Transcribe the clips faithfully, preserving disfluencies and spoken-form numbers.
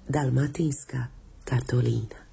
Dalmatinska Kartolina.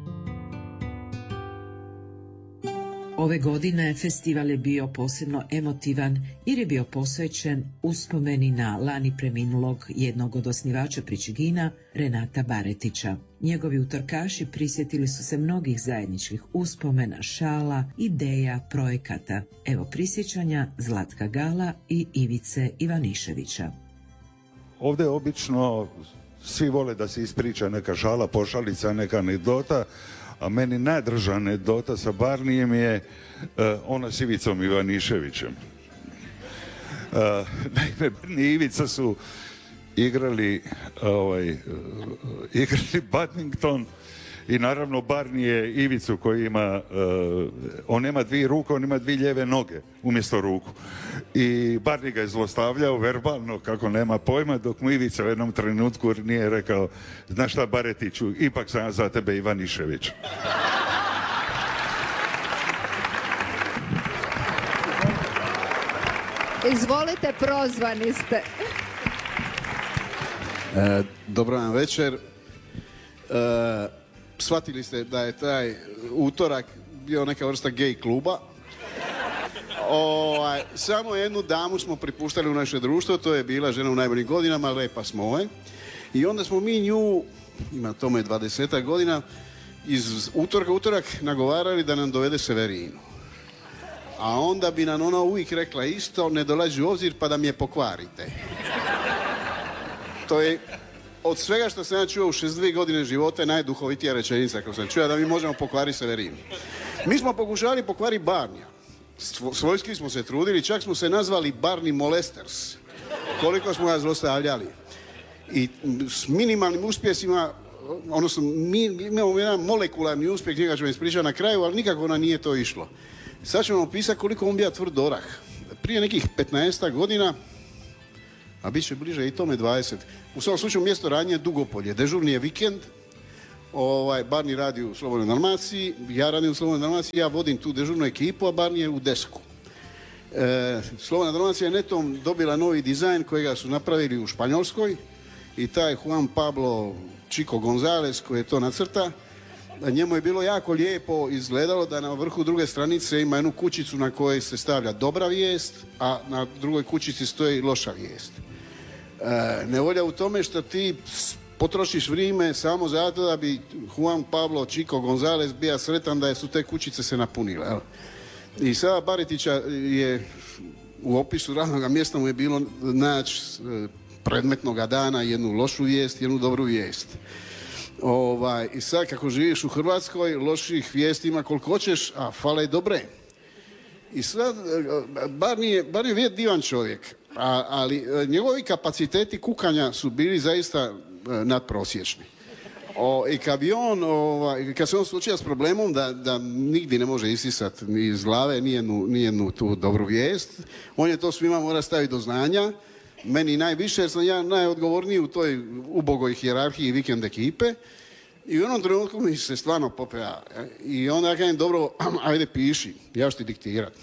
Ove godine festival je bio posebno emotivan jer je bio posvećen uspomeni na lani preminulog jednog od osnivača Pričegina, Renata Baretića. Njegovi utorkaši prisjetili su se mnogih zajedničkih uspomena, šala, ideja, projekata. Evo prisjećanja Zlatka Gala i Ivice Ivaniševića. Ovdje obično svi vole da se ispriča neka šala, pošalica, neka anegdota, a meni najdraža anegdota sa Barnijem je uh, ona s Ivicom Ivaniševićem. Uh, naime, Barni i Ivica su igrali, ovaj, uh, igrali badminton i naravno Barni je Ivicu koji ima, uh, on nema dvije ruke, on ima dvije lijeve noge umjesto ruku. I Barni ga je zlostavljao verbalno kako nema pojma, dok mu Ivica u jednom trenutku nije rekao, znaš šta Baretiću, ipak sam za tebe Ivanišević. Izvolite, prozvani ste. E, dobro vam večer. E, shvatili ste da je taj utorak bio neka vrsta gej kluba. O, samo jednu damu smo pripuštali u naše društvo, to je bila žena u najboljim godinama, lepa smo je. I onda smo mi nju, ima tome dvadesetak godina, iz utorka utorak nagovarali da nam dovede Severinu. A onda bi nam ona uvijek rekla isto, ne dolazi u obzir pa da mi je pokvarite. To je od svega što sam ja čuo u šezdeset dvije godine života najduhovitija rečenica koju sam čuo, da mi možemo pokvariti Severinu. Mi smo pokušali pokvariti Barnija. Svojski smo se trudili, čak smo se nazvali Barni Molesters. Koliko smo ga zlostavljali. I s minimalnim uspjesima, odnosno mi imamo jedan molekularni uspjeh, njega ćemo ispričati na kraju, ali nikako nam nije to išlo. Sad ćemo opisati koliko on bija tvrd orah. Prije nekih petnaestak godina, a bit će bliže i tome dvadeset. U svom slučaju mjesto radnje Dugopolje. Dežurni je vikend, ovaj, Barni radi u Slobodnoj Dalmaciji, ja radim u Slobodnoj Dalmaciji, ja vodim tu dežurnu ekipu, a Barni je u desku. E, Slobodna Dalmacija je netom dobila novi dizajn kojega su napravili u Španjolskoj i taj Juan Pablo Chico González koji je to nacrta, njemu je bilo jako lijepo izgledalo da na vrhu druge stranice ima jednu kućicu na kojoj se stavlja dobra vijest, a na drugoj kućici stoji loša vijest. E, nevolja u tome što ti potrošiš vrijeme samo zato da bi Juan Pablo Chico González bio sretan da su te kućice se napunile. Jel? I sada Baretića je u opisu radnog mjesta mu je bilo naći predmetnoga dana jednu lošu vijest, jednu dobru vijest. Ovaj, I sad kako živiš u Hrvatskoj, loših vijesti ima koliko hoćeš, a fale dobre. I sad, Barni je, Barni je divan čovjek, a, ali njegovi kapaciteti kukanja su bili zaista nadprosječni. O, I kad bi on, ovaj, kad se on suočio s problemom da, da nigdje ne može isisati ni iz glave nijednu, nijednu tu dobru vijest, on je to svima mora staviti do znanja. Meni najviše, jer sam ja najodgovorniji u toj ubogoj hijerarhiji vikend ekipe. I u jednom trenutku mi se stvarno popea. I onda ja kažem, dobro, ajde piši, ja ću ti diktirati.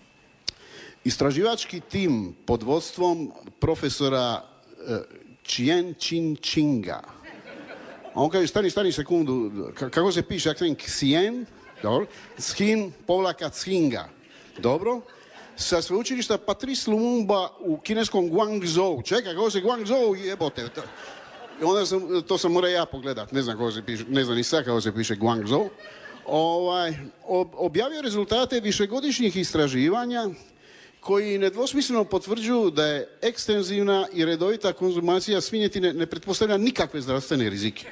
Istraživački tim pod vodstvom profesora uh, Chien Chin Chinga. A on kaže, stani, stani sekundu, K- kako se piše, ja kažem, Xien, dobro, Schin, povlaka Chinga, dobro. Sa sveučilišta Patrice Lumumba u kineskom Guangzhou. Čekaj, kako se Guangzhou jebote. I onda sam, to sam morao ja pogledat. Ne znam kako se piše, ne znam ni sad kako se piše Guangzhou. Ovaj, ob, objavio rezultate višegodišnjih istraživanja koji nedvosmisleno potvrđuju da je ekstenzivna i redovita konzumacija svinjetine ne pretpostavlja nikakve zdravstvene rizike.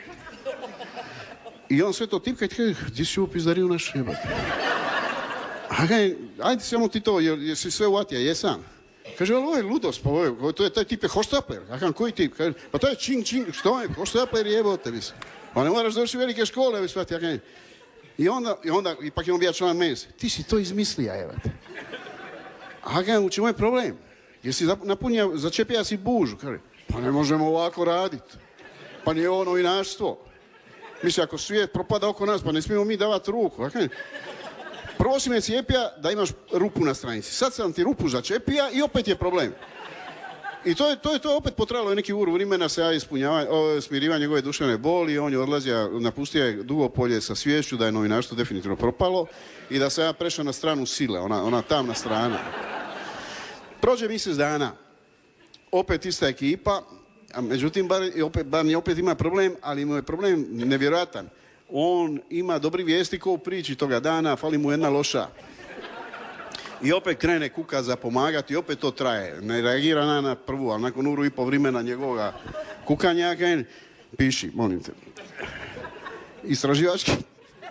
I on sve to tipka i kaže, gdje si ovo pizdariju naš jebote? Ajde, ajde samo ti to, jer, jer si sve uvatio, jesam. Kaže, ali ovo je ludost, pa ovo je, to je taj tip je Hoštapler. Ja kažem, koji tip? Kaže, pa to je Čing Čing, što je, Hoštapler jebote, mislim. Pa ne moraš završiti velike škole, vi shvati, ja kažem. I onda, i onda, ipak je on bija član mene, ti si to izmislija, jebote. A kažem, u čemu je problem? Jesi napunio, začepija si bužu, kaže, pa ne možemo ovako raditi. Pa nije ovo novinarstvo. Mislim, ako svijet propada oko nas, pa ne smijemo mi davati ruku, ja kažem. Prvo si me cijepija da imaš rupu na stranici. Sad sam ti rupu začepija i opet je problem. I to je, to je to opet potrajalo neki ur vremena se ja ispunjava, smirivanje njegove duševne boli, on je odlazio, napustio je Dugopolje sa sviješću da je novinarstvo definitivno propalo i da se ja prešao na stranu sile, ona, ona tamna strana. Prođe mjesec dana, opet ista ekipa, a međutim bar, opet, bar opet ima problem, ali mu je problem nevjerojatan. On ima dobri vijesti ko u priči toga dana, fali mu jedna loša. I opet krene kuka za pomagati i opet to traje. Ne reagira na, na prvu, ali nakon uru i po vremena njegovoga kukanja, kaj, piši, molim te. Istraživački...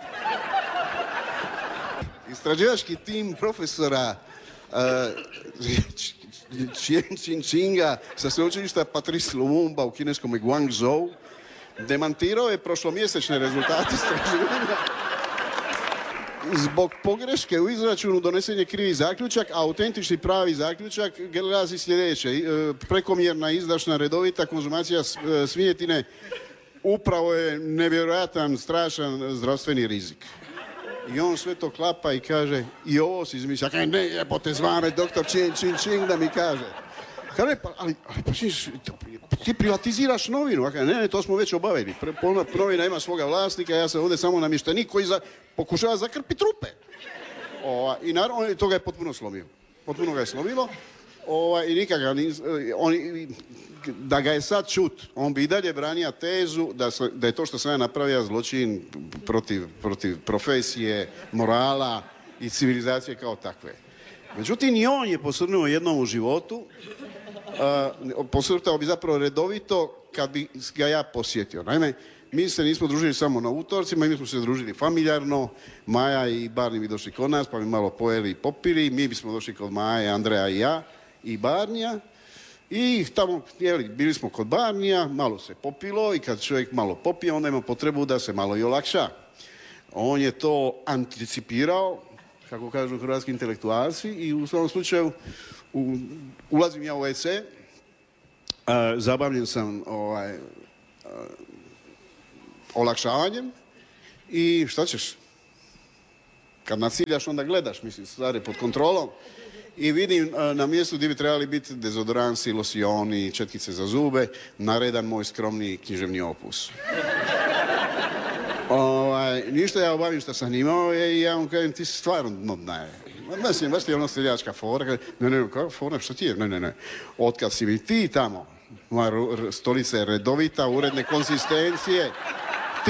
Istraživački tim profesora Chien Chin Chinga sa sveučilišta Patrice Lumumba u kineskom Guangzhou demantirao je prošlomjesečne rezultate istraživanja. Zbog pogreške u izračunu donesen je krivi zaključak, a autentični pravi zaključak glasi sljedeće. Prekomjerna, izdašna, redovita konzumacija svinjetine upravo je nevjerojatan, strašan zdravstveni rizik. I on sve to klapa i kaže, i ovo si izmišlja. Kaj ne, jebote, zvane doktor Chien Chin Ching da mi kaže. Kaže, pa, ali, ali pa, pa ti privatiziraš novinu. Kaj, ne, ne, to smo već obavili. Novina ima svoga vlasnika, ja sam ovdje samo namještenik koji za, pokušava zakrpiti rupe. O, I naravno, to ga je potpuno slomio. Potpuno ga je slomilo. O, I nikakav, on, da ga je sad čut, on bi i dalje branio tezu da, da je to što sam ja napravio zločin protiv, protiv profesije, morala i civilizacije kao takve. Međutim, i on je posrnuo jednom u životu, uh, posrtao bi zapravo redovito kad bi ga ja posjetio. Naime, mi se nismo družili samo na utorcima, mi smo se družili familjarno, Maja i Barni bi došli kod nas, pa bi malo pojeli i popili, mi bismo došli kod Maje, Andreja i ja i Barnija. I tamo, jeli, bili smo kod Barnija, malo se popilo i kad čovjek malo popije, onda ima potrebu da se malo i olakša. On je to anticipirao, kako kažu hrvatski intelektualci, i u svom slučaju u, ulazim ja u ve ce, uh, zabavljen sam ovaj, uh, olakšavanjem i šta ćeš? Kad naciljaš, onda gledaš, mislim, stvari pod kontrolom. I vidim na mjestu gdje bi trebali biti dezodoransi, losioni, četkice za zube, naredan moj skromni književni opus. Ovaj, ništa ja obavim što sam imao i ja vam kažem, ti si stvarno dno dna. Mislim, baš ti je ono streljačka fora. Ne, ne, kako fora, što ti je? Ne, ne, ne. Otkad si mi ti tamo, moja stolica je redovita, uredne konsistencije.